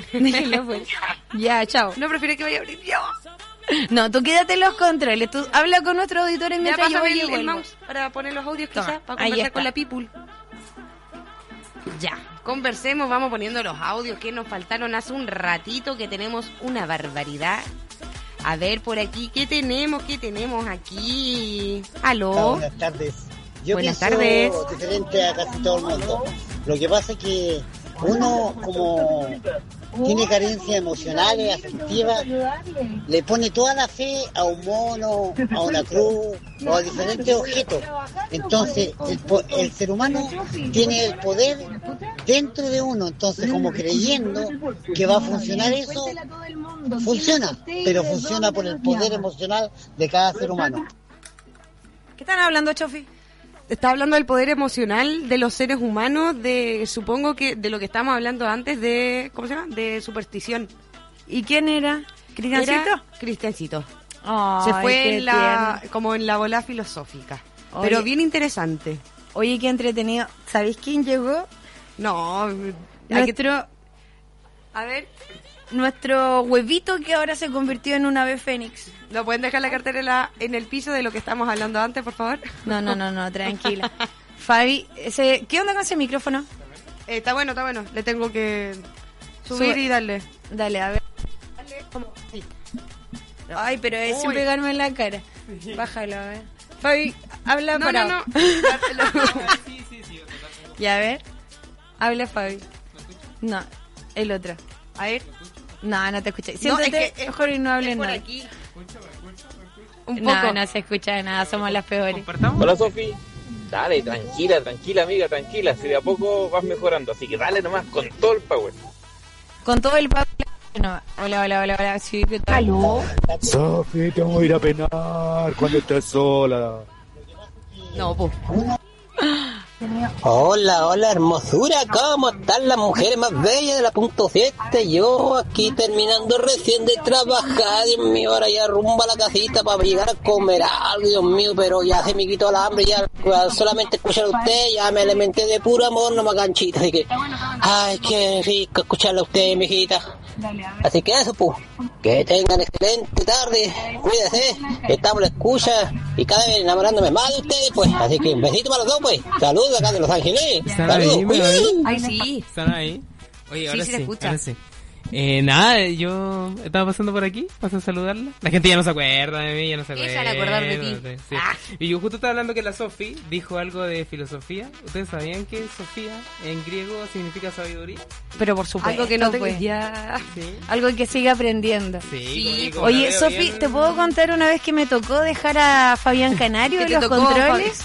Déjenlo fuera. Ya, chao. No, prefiero que vaya a abrir yo. No, tú quédate en los controles. Tú habla con nuestros auditores Ya, mientras yo pásame voy y el vuelvo. mouse para poner los audios Toma, quizás, para ahí conversar está. con la people. Ya, conversemos, vamos poniendo los audios que nos faltaron hace un ratito, que tenemos una barbaridad. A ver, por aquí, ¿qué tenemos aquí? ¿Aló? Buenas tardes. Yo Buenas pienso tardes. diferente a casi todo el mundo. Lo que pasa es que uno, como tiene carencias emocionales, afectivas, le pone toda la fe a un mono, a una cruz o a diferentes objetos. Entonces, el ser humano tiene el poder dentro de uno. Entonces, como creyendo que va a funcionar eso, funciona, pero funciona por el poder emocional de cada ser humano. ¿Qué están hablando, Chofi? Está hablando del poder emocional de los seres humanos, supongo que de lo que estábamos hablando antes de, ¿cómo se llama? De superstición. ¿Y quién era? ¿Cristiancito? Era Cristiancito. Ay, Se fue qué como en la bola filosófica. Oye. Pero bien interesante. Oye, qué entretenido. ¿Sabéis quién llegó? No, Nuestro huevito que ahora se convirtió en un ave fénix. ¿no pueden dejar la cartera en el piso de lo que estamos hablando antes, por favor? No, tranquila. Fabi, ¿qué onda con ese micrófono? Está bueno. Le tengo que subir Sube. y darle. Dale, a ver. Sí. Ay, pero es sin Uy. pegarme en la cara. Bájalo, a ver. Fabi, habla para... No. Ya, a ver. Habla, Fabi. No, el otro. A ver. No te escuché. No, Siéntate, es que mejor y no hables por nada. aquí. Un poco. No se escucha nada, somos las peores. Hola Sofi, dale, tranquila amiga, tranquila, si de a poco vas mejorando, así que dale nomás con todo el power. Con todo el Pablo. No. Hola. Sí, ¿qué tal? ¿Aló? Sofi, te voy a ir a penar cuando estés sola. No, pues. Hola hermosura, ¿cómo están las mujeres más bellas de la punto 7? Yo aquí terminando recién de trabajar, Dios mío, ahora ya rumbo a la casita para llegar a comer algo, Dios mío, pero ya se me quitó la hambre, ya solamente escuchar a usted, ya me alimenté de puro amor, no más ganchita, así que, ay, qué rico escucharla a usted, mijita. Así que eso, pues, que tengan excelente tarde, cuídense, estamos en la escucha y cada vez enamorándome más de ustedes, pues, así que un besito para los dos, pues, saludos acá de Los Ángeles, ¿Están saludos, ahí, me oí? Ay, sí. ¿Están ahí? Oye, Sí, ahora sí se escucha. ahora sí. Nada, yo estaba pasando por aquí, pasé a saludarla. La gente ya no se acuerda de mí, ya no se acuerda. Ellos van a acordar de ti. Sí. Ah. Y yo justo estaba hablando que la Sofi dijo algo de filosofía. ¿Ustedes sabían que Sofía en griego significa sabiduría? Pero por supuesto, Algo que no tengo pues. ya. Sí. Algo que sigue aprendiendo. Sí. Oye, Sofi, ¿te puedo contar una vez que me tocó dejar a Fabián Canario ¿Qué en te los tocó, controles?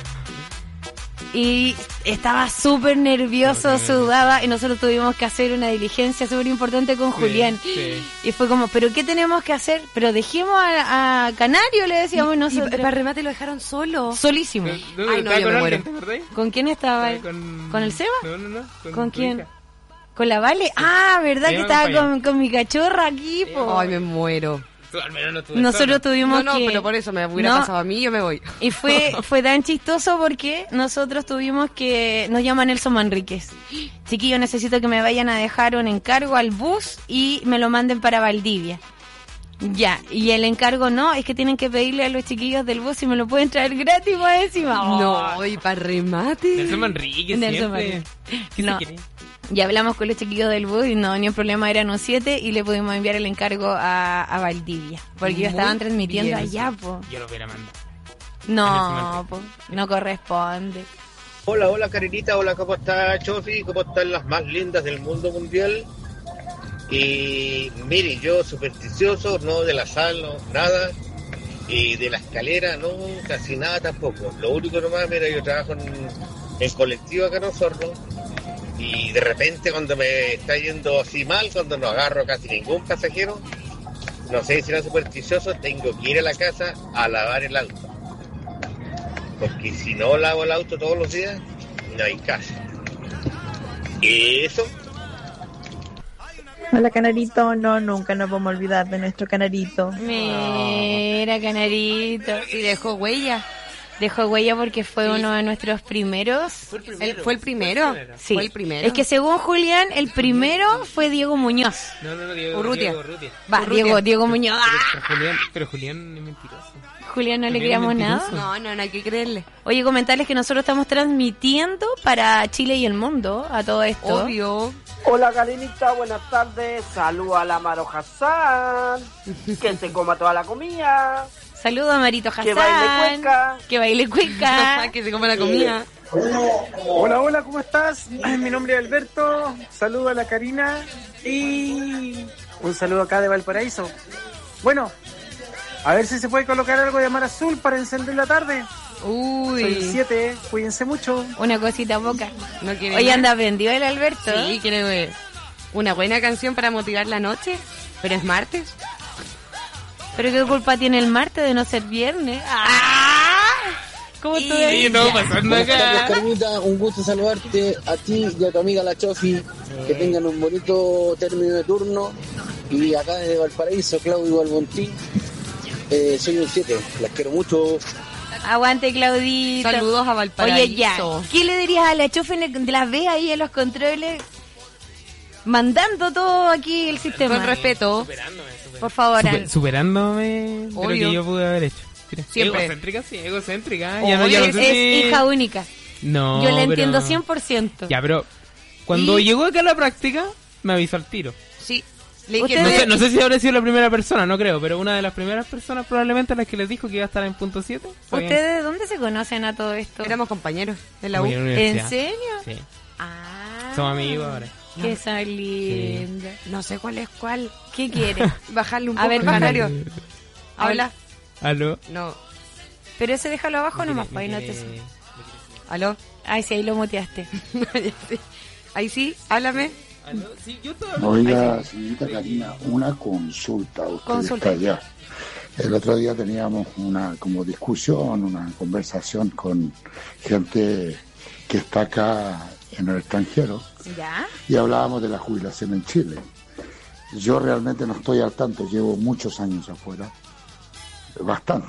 Y estaba súper nervioso, sudaba, y nosotros tuvimos que hacer una diligencia súper importante con Julián. Sí. Y fue como, ¿pero qué tenemos que hacer? Pero dejemos a Canario, le decíamos Y nosotros. para remate lo dejaron solo. Solísimo. Ay, no, ¿Estaba yo con me alguien, muero. te acordás? ¿Con quién estaba él? Estaba ¿Con el Seba? No. ¿Con tu quién? hija. ¿Con la Vale? Ah, ¿verdad Ella que me estaba acompañó. con mi cachorra aquí, po? Ay, me muero. Tú al menos no estuve Nosotros solo. tuvimos No, que... pero por eso me hubiera No. pasado a mí, yo me voy. Y fue tan chistoso porque nosotros tuvimos que... Nos llama Nelson Manríquez. Chiquillo, necesito que me vayan a dejar un encargo al bus y me lo manden para Valdivia. Ya, y el encargo no, es que tienen que pedirle a los chiquillos del bus si me lo pueden traer gratis más encima. No, y para remate. Nelson Manríquez Nelson siempre. ¿Qué No. se cree? Y hablamos con los chiquillos del bus y no, ni un problema, eran un 7 y le pudimos enviar el encargo a Valdivia. Porque ellos Muy estaban transmitiendo bien. allá, po. Yo lo hubiera mandado. No, po, no corresponde. Hola Karenita, hola, ¿cómo está Chofi? ¿Cómo están las más lindas del mundo mundial? Y mire, yo supersticioso, no de la sal, no, nada, y de la escalera, no, casi nada tampoco. Lo único nomás, mira, yo trabajo en colectivo acá en Osorno, y de repente cuando me está yendo así mal, cuando no agarro casi ningún pasajero, no sé si era supersticioso, tengo que ir a la casa a lavar el auto. Porque si no lavo el auto todos los días, no hay casa. Y eso. Hola Canarito, no, nunca nos vamos a olvidar de nuestro Canarito. Mira, Canarito. Y dejó huella. Dejó huella porque fue uno de nuestros primeros. ¿Fue el primero? Sí. Fue el primero. Es que según Julián, el primero fue Diego Muñoz. No, Diego Urrutia. Va, Diego Muñoz. Pero Julián es mentiroso. Julián, no le Julián creamos es nada. mentiroso. No hay que creerle. Oye, comentarles que nosotros estamos transmitiendo para Chile y el mundo a todo esto. Obvio. Hola Karinita, buenas tardes. Saludos a la Maro Hassan. Que se coma toda la comida. Saludos a Marito Hassan. Que baile cueca. Que baile cueca. Que se coma la comida. Hola, ¿cómo estás? Mi nombre es Alberto. Saludo a la Karina. Y un saludo acá de Valparaíso. Bueno, a ver si se puede colocar algo de Mar Azul para encender la tarde. Uy. Soy el 7, cuídense mucho. Una cosita poca. No quiere Hoy nada. anda aprendido el Alberto. Sí, quiere ver una buena canción para motivar la noche. Pero es martes. Pero qué culpa tiene el martes de no ser viernes. ¡Ah! ¿Cómo tú Sí, no, pasando Buenas tardes, acá. Carmita, un gusto saludarte a ti y a tu amiga la Chofi, que tengan un bonito término de turno. Y acá desde Valparaíso, Claudio Albontín, soy un 7, las quiero mucho. Aguante, Claudito. Saludos a Valparaíso. Oye, ya, ¿qué le dirías a la chofer de las ve ahí en los controles? Mandando todo aquí el sistema. Con respeto. Por favor. Superándome de lo Obvio. que yo pude haber hecho. Mira, Siempre. Egocéntrica, sí, egocéntrica. Obvio, Ya no es sé si- hija única. No, Yo la pero- entiendo 100%. Ya, pero cuando Y- llegó acá a la práctica, me avisó al tiro. Sí. Le dije, Ustedes- No sé si habrá sido la primera persona, no creo, pero una de las primeras personas probablemente a las que les dijo que iba a estar en punto 7. ¿Ustedes dónde se conocen a todo esto? éramos compañeros en la U. ¿En serio? Sí. Ah. Somos amigos ahora. Qué esa linda. No sé cuál es cuál. ¿Qué quiere? Bajarle un A poco ver, el bájale. canario. Habla. ¿Aló? No. Pero ese déjalo abajo nomás, para ahí no te... ¿Aló? Ay, sí, ahí lo muteaste. Ahí sí, háblame. ¿Aló? Sí, yo todavía... Oiga, señorita Karina, una consulta. Usted Consulta. está allá. El otro día teníamos una como discusión, una conversación con gente que está acá en el extranjero ¿Ya? y hablábamos de la jubilación en Chile. Yo realmente no estoy al tanto, llevo muchos años afuera, bastante.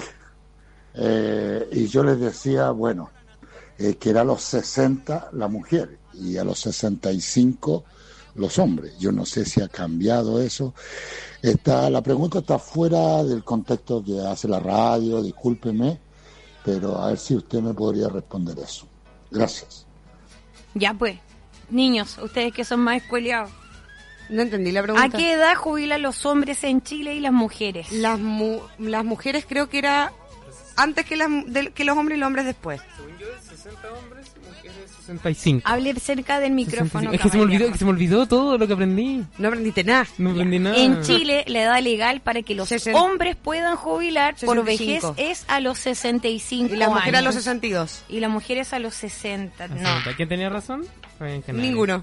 Y yo les decía, bueno, que era a los 60 la mujer y a los 65 los hombres. Yo no sé si ha cambiado eso. La pregunta está fuera del contexto que hace la radio, discúlpeme, pero a ver si usted me podría responder eso. Gracias. Ya pues. Niños, ustedes que son más escueleados. No entendí la pregunta. ¿A qué edad jubilan los hombres en Chile y las mujeres? Las mujeres creo que era antes que que los hombres y los hombres después. Según yo, 60 hombres, mujeres 65. Hable cerca del micrófono. Es que se me olvidó todo lo que aprendí. No aprendiste nada. No aprendí nada. En Chile, la edad legal para que los hombres puedan jubilar por 65. vejez es a los 65 Y la mujer a años. los 62. Y la mujer es a los 60. No. ¿Quién tenía razón? Ninguno.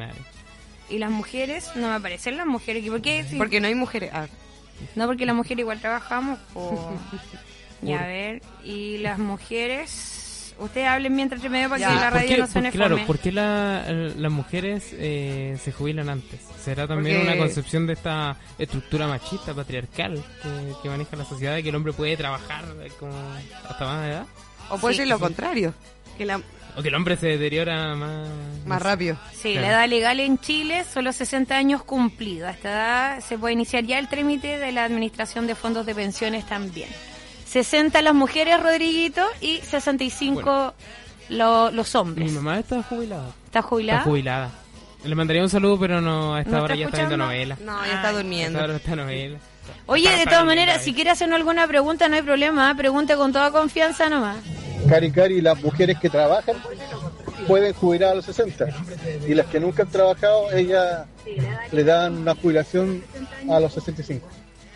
Y las mujeres, no me aparecen las mujeres aquí. ¿Por qué? Sí. Porque no hay mujeres. Ah. No, porque las mujeres igual trabajamos. Y a ver, y las mujeres... Ustedes hablen mientras entre medio para que la radio no suene Claro, fome. ¿por qué las mujeres se jubilan antes? ¿Será también Porque- una concepción de esta estructura machista, patriarcal, que maneja la sociedad, de que el hombre puede trabajar como hasta más edad? O puede Sí. ser lo contrario. Que O que el hombre se deteriora más rápido. Sí, Claro. la edad legal en Chile son los 60 años cumplidos. A esta edad se puede iniciar ya el trámite de la administración de fondos de pensiones también. 60 las mujeres, Rodriguito, y 65 los hombres. Mi mamá está jubilada. ¿Está jubilada? Está jubilada. Le mandaría un saludo, pero no, a esta ¿No hora está ya está viendo escuchando? novela. No, ya está durmiendo. A esta hora está novela. Oye, de Está todas durmiendo maneras, ahí. si quiere hacernos alguna pregunta, no hay problema. Pregunte con toda confianza nomás. Cari, las mujeres que trabajan pueden jubilar a los 60 y las que nunca han trabajado, ellas le dan una jubilación a los 65.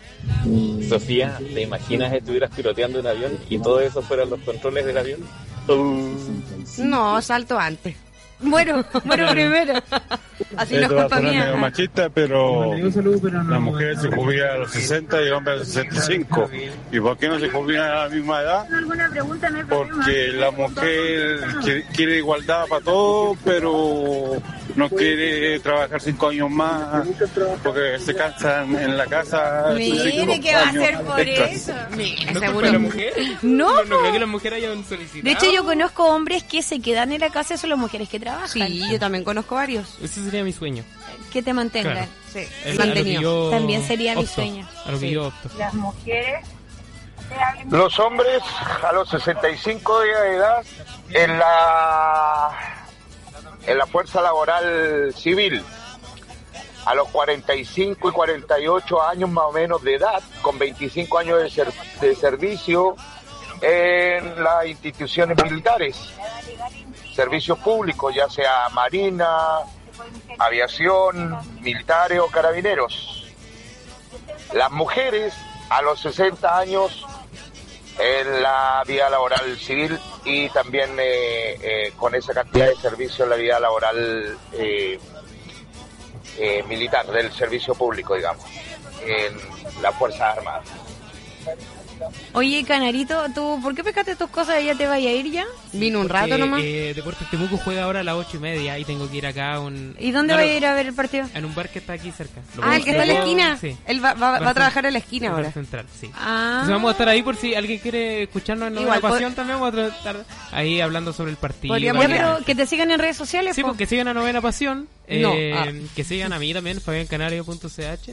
Sofía, ¿te imaginas estuvieras piloteando un avión y todo eso fueran los controles del avión? No, salto antes. Muero primero. Así no es Esto va a culpa sonar mía. medio machista, pero las mujeres se jubilan a los 60 y los hombres a los 65. ¿Y por qué no se jubilan a la misma edad? Porque la mujer quiere igualdad para todo, pero no quiere trabajar 5 años más porque se cansan en la casa. Mire, ¿qué va a hacer por eso? ¿No culpa de la mujer? No, no creo que las mujeres hayan solicitado. De hecho, yo conozco hombres que se quedan en la casa y son las mujeres que trabajan. Sí, yo también conozco varios. Ese sería mi sueño. Que te mantengan. Claro. Sí, Es mantenido. a lo que yo También sería mi opto, sueño. A lo que yo opto. Las mujeres. Los hombres a los 65 días de edad en la fuerza laboral civil, a los 45 y 48 años más o menos de edad, con 25 años de servicio en las instituciones militares, servicios públicos, ya sea marina, aviación, militares o carabineros. Las mujeres a los 60 años en la vida laboral civil y también con esa cantidad de servicio en la vida laboral militar, del servicio público, digamos, en las Fuerzas Armadas. Oye, Canarito, ¿tú por qué pescaste tus cosas y ya te vaya a ir ya? Vino un rato nomás. Deportes Temuco juega ahora a las 8:30 y tengo que ir acá a un... ¿Y dónde va a ir a ver el partido? En un bar que está aquí cerca. El que está en la esquina. Sí. Él va a trabajar en la esquina El ahora. bar central, sí. Ah. Entonces vamos a estar ahí por si alguien quiere escucharnos en Novena Igual, Pasión también. Vamos a estar ahí hablando sobre el partido. Ya, pero que te sigan en redes sociales. Sí, porque sigan a Novena Pasión. No, Que sigan a mí también, fabiancanario.ch.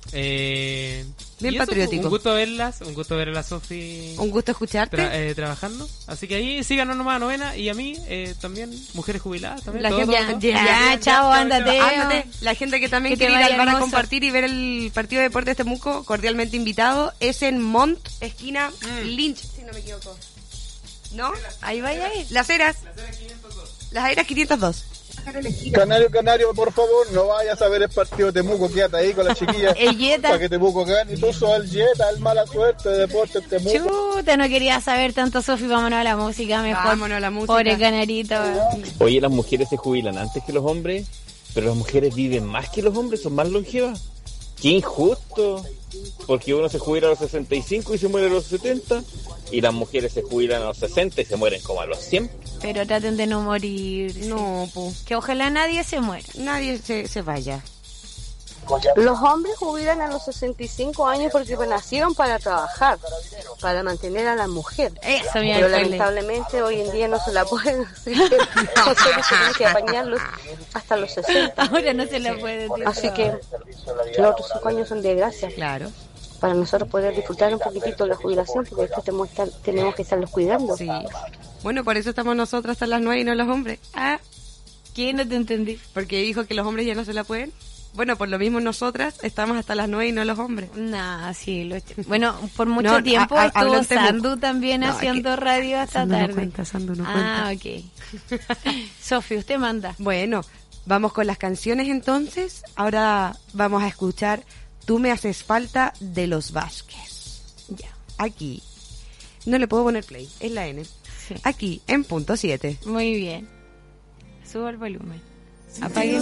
Bien y eso, patriótico. Un gusto verlas, un gusto ver a la Sofi. Un gusto escucharte. Trabajando. Así que ahí síganos nomás a Novena y a mí también, mujeres jubiladas también. La todo, gente, todo. Ya, chao, ándate. La gente que también Que te quiere ir al vaya bar a hermoso. compartir y ver el partido de Deportes Temuco, cordialmente invitado, es en Mont, esquina Lynch, si no me equivoco. ¿No? Ahí vaya ahí. Las Heras. Las Heras 502. Canario, por favor, no vayas a ver el partido de Temuco, quédate ahí con la chiquilla. El Jetta. Para que Temuco gane. Y tú sos el Jetta, el mala suerte de Deportes Temuco. Chuta, no quería saber tanto, Sofi. Vámonos a la música mejor. Vámonos a la música. Pobre Canarito. Oye, las mujeres se jubilan antes que los hombres, pero las mujeres viven más que los hombres, son más longevas. ¡Qué injusto! Porque uno se jubila a los 65 y se muere a los 70, y las mujeres se jubilan a los 60 y se mueren como a los 100. Pero traten de no morir. No, pues. Que ojalá nadie se muera. Nadie se vaya. Los hombres jubilan a los 65 años porque nacieron para trabajar, para mantener a la mujer. Eso, mi Pero alcalde. lamentablemente hoy en día no se la pueden hacer. Nosotros tenemos que apañarlos hasta los 60. Ahora no se la puede decir. Así que los otros 5 años son de gracia. Claro. Para nosotros poder disfrutar un poquitito de la jubilación, porque después tenemos que estarlos cuidando. Sí. Bueno, por eso estamos nosotros hasta las 9 y no los hombres. Ah, ¿quién no te entendí? Porque dijo que los hombres ya no se la pueden. Bueno, por lo mismo nosotras estamos hasta las 9 y no los hombres. Nah, sí. Bueno, por mucho No, tiempo habló estuvo en Temuco. Sandu también No, haciendo radio hasta Sandu no tarde. cuenta, Sandu no Ah, ok. Sofi, usted manda. Bueno, vamos con las canciones entonces. Ahora vamos a escuchar Tú me haces falta de los Vázquez. Ya. Aquí. No le puedo poner play, es la N. Sí. Aquí, en punto 7. Muy bien. Subo el volumen. Apague.